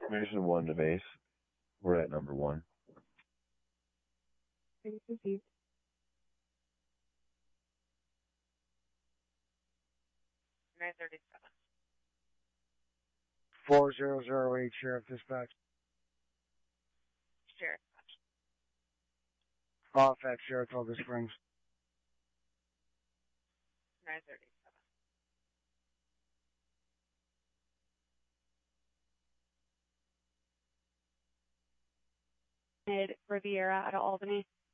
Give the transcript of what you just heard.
Mission 1 to base. We're at number 1. Base received. $937. 4008 Sheriff Dispatch. Sheriff. Off at Saratoga Springs. 937. Riviera out of Albany.